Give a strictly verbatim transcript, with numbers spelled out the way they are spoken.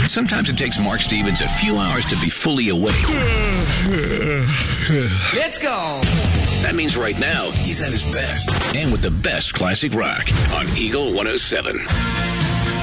Sometimes it takes Mark Stevens a few hours to be fully awake. Let's go! That means right now, he's at his best. And with the best classic rock on Eagle one oh seven.